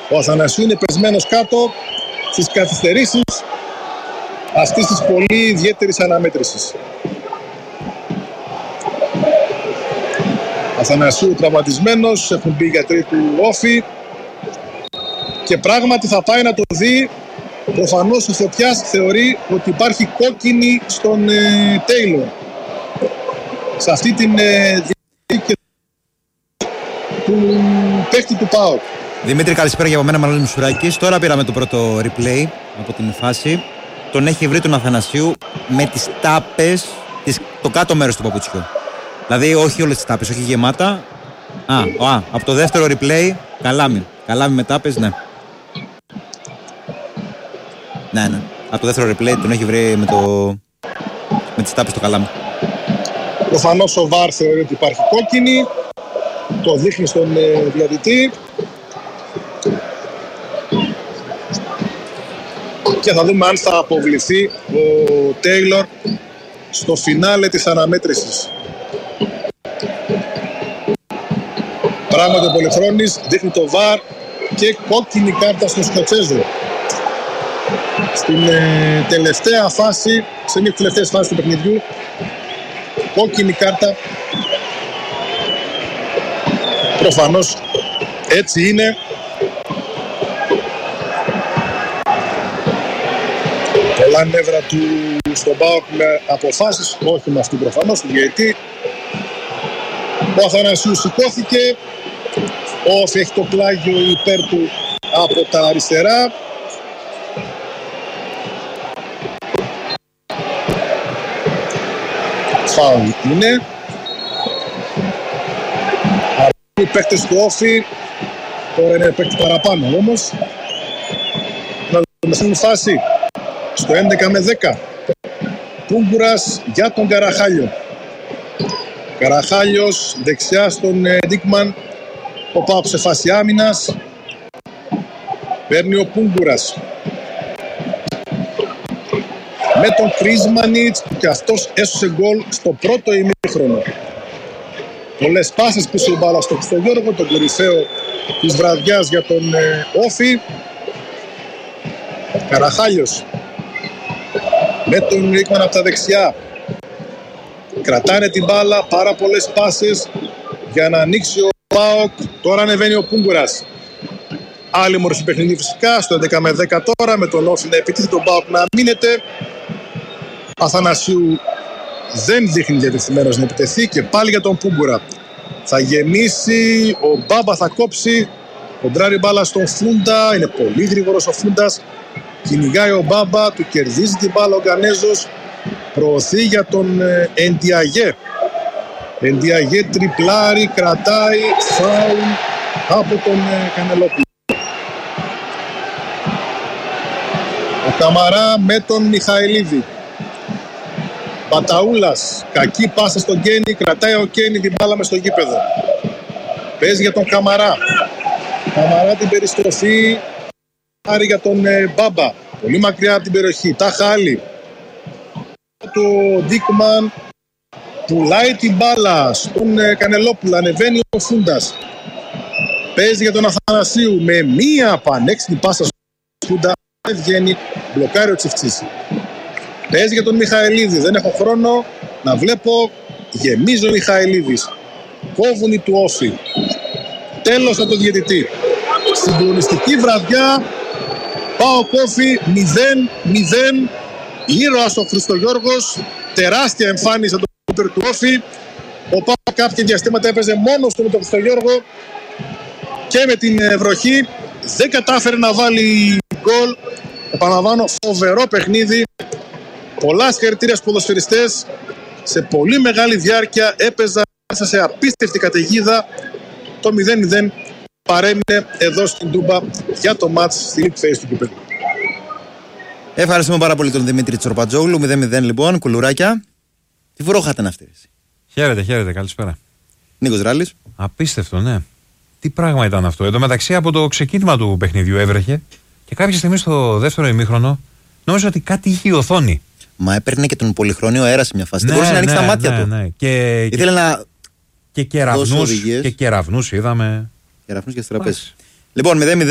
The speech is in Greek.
Ο Αθανασίου είναι πεσμένος κάτω στις καθυστερήσεις αυτής της πολύ ιδιαίτερης αναμέτρησης. Αθανασίου τραυματισμένος, έχουν μπει οι γιατροί του όφη και πράγματι θα πάει να το δει. Προφανώς ο Φωτιάς θεωρεί ότι υπάρχει κόκκινη στον Τέιλορ. Σε αυτή την διαδικασία του παίκτη του ΠΑΟΚ. Δημήτρη, καλησπέρα για από μένα, Μανώλης Μουσουράκης. Τώρα πήραμε το πρώτο replay από την φάση. Τον έχει βρει τον Αθανασίου με τις τάπες, το κάτω μέρος του παπουτσιού. Δηλαδή όχι όλες τις τάπες, όχι γεμάτα. Από το δεύτερο replay, καλάμι. Καλάμι με τάπες, ναι. Ναι. Από το δεύτερο replay τον έχει βρει με τις τάπες στο καλάμι. Προφανώς ο ΒΑΡ θεωρεί ότι υπάρχει κόκκινη. Το δείχνει στον διαιτητή. Και θα δούμε αν θα αποβληθεί ο Τέιλορ στο φινάλε της αναμέτρησης. Πράγματι ο Πολυχρόνης δείχνει το ΒΑΡ και κόκκινη κάρτα στο Σκοτσέζο. Στην τελευταία φάση, σε μια τελευταία φάση του παιχνιδιού, κόκκινη κάρτα. Προφανώς έτσι είναι. Πολλά νεύρα του στον ΠΑΟΚ με αποφάσεις, όχι με αυτή προφανώς, του διαιτητή. Ο Αθανασίου σηκώθηκε. Ο Όφη έχει το πλάγιο υπέρ του από τα αριστερά. Φάουλ είναι. Οι παίκτες του Όφη. Τώρα είναι παίκτη παραπάνω όμως. Να δούμε στην φάση. Στο 11 με 10. Πούγκουρας για τον Καραχάλιο. Καραχάλιος δεξιά στον Ντίκμαν. Ο ΠΑΟΚ σε φάση άμυνας. Παίρνει ο Πούγκουρας με τον Κρίσμανιτς που και αυτός έσωσε γκολ στο πρώτο ημίχρονο. Πολλές πάσες πίσω η μπάλα στο Χριστογιώργο, τον κορυφαίο της βραδιάς για τον Όφη. Καραχάλιος με τον Ντίκμαν από τα δεξιά. Κρατάνε την μπάλα, πάρα πολλές πάσες για να ανοίξει ο ΠΑΟΚ. Τώρα ανεβαίνει ο Πούγκουρας. Άλλη μορφή παιχνίδι φυσικά, στο 11 με 10 τώρα, με τον Όφη να επιτίθεται, τον ΠΑΟΚ να μείνεται. Αθανασίου δεν δείχνει διατεθειμένος να επιτεθεί και πάλι για τον Πούγκουρα. Θα γεμίσει, ο Μπάμπα θα κόψει, κοντράρει μπάλα στον Φούντα, είναι πολύ γρήγορος ο Φούντας. Κυνηγάει ο Μπάμπα, του κερδίζει την μπάλα ο Γκανέζος, προωθεί για τον Εντιαγέ. Εντιαγέ τριπλάρει, κρατάει, φάουλ από τον Κανελόπουλο. Ο Καμαρά με τον Μιχαηλίδη. Παταούλας, κακή πάσα στον Κένι, κρατάει ο Κένι την μπάλα μες στο γήπεδο. Παίζει για τον Καμαρά. Καμαρά την περιστροφή, άρει για τον Μπάμπα. Πολύ μακριά από την περιοχή, τάχα άλλη. Το Ντίκμαν πουλάει την μπάλα στον Κανελόπουλο, ανεβαίνει ο Φούντας. Παίζει για τον Αθανασίου με μία πανέξυπνη πάσα στον Φούντα. Δεν βγαίνει, μπλοκάρει ο Τσιφτσής. Παίζει για τον Μιχαηλίδη, δεν έχω χρόνο να βλέπω, γεμίζει ο Μιχαηλίδης. Κόβουν οι του Όφη. Τέλος από τον διαιτητή. Συγκλονιστική βραδιά, ΠΑΟΚ Όφη 0-0. Ήρωας ο Χριστογιώργος, τεράστια εμφάνιση από τον υπέρ του Όφη. Ο ΠΑΟΚ κάποια διαστήματα έπαιζε μόνος του με τον Χριστογιώργο και με την βροχή δεν κατάφερε να βάλει γκολ. Επαναλαμβάνω, φοβερό παιχνίδι. Πολλά συγχαρητήρια στους ποδοσφαιριστές. Σε πολύ μεγάλη διάρκεια έπαιζαν μέσα σε απίστευτη καταιγίδα. Το 0-0 παρέμεινε εδώ στην Τούμπα για το μάτς στη League Phase του κυπέλλου. Ευχαριστούμε πάρα πολύ τον Δημήτρη Τσορπατζόγλου. 0-0 λοιπόν, κουλουράκια. Τι βρόχα ήταν αυτή. Χαίρετε, καλησπέρα. Νίκος Ράλης. Απίστευτο, ναι. Τι πράγμα ήταν αυτό. Εν τω μεταξύ από το ξεκίνημα του παιχνιδιού έβρεχε και κάποια στιγμή στο δεύτερο ημίχρονο νόμιζα ότι κάτι είχε η οθόνη. Μα έπαιρνε και τον πολυχρόνιο αέρα σε μια φάση. Δεν μπορούσε να ανοίξει τα μάτια του. Ναι. Ήθελε να. Και κεραυνούς είδαμε. Κεραυνούς και στραπέζι. Λοιπόν, 0-0.